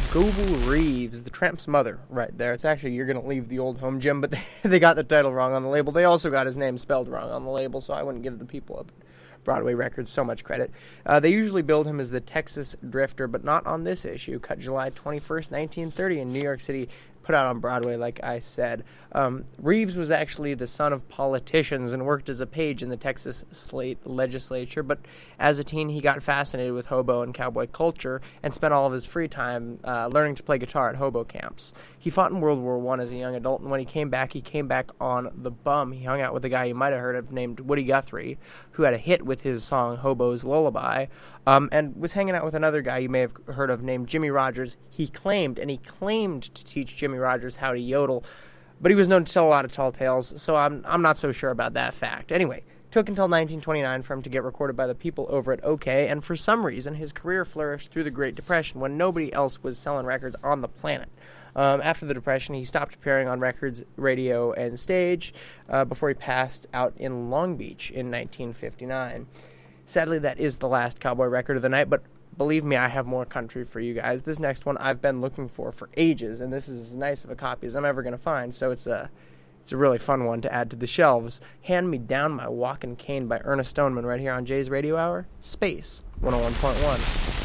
Goebel Reeves, the Tramp's mother, right there. It's actually You're Gonna Leave the Old Home, Jim, but they got the title wrong on the label. They also got his name spelled wrong on the label, so I wouldn't give the people at Broadway Records so much credit. They usually billed him as the Texas Drifter, but not on this issue, cut July 21st, 1930 in New York City, put out on Broadway, like I said. Reeves was actually the son of politicians and worked as a page in the Texas state legislature, but as a teen he got fascinated with hobo and cowboy culture and spent all of his free time learning to play guitar at hobo camps. He fought in World War I as a young adult, and when he came back on the bum. He hung out with a guy you might have heard of named Woody Guthrie, who had a hit with his song Hobo's Lullaby, and was hanging out with another guy you may have heard of named Jimmy Rogers. He claimed to teach Jimmy Rogers how to yodel, but he was known to tell a lot of tall tales, so I'm not so sure about that fact. Anyway, took until 1929 for him to get recorded by the people over at OK, and for some reason his career flourished through the Great Depression when nobody else was selling records on the planet. After the Depression, he stopped appearing on records, radio, and stage before he passed out in Long Beach in 1959. Sadly, that is the last cowboy record of the night, but believe me, I have more country for you guys. This next one I've been looking for ages, and this is as nice of a copy as I'm ever going to find, so it's a really fun one to add to the shelves. Hand Me Down My Walkin' Cane by Ernest Stoneman right here on Jay's Radio Hour, Space 101.1.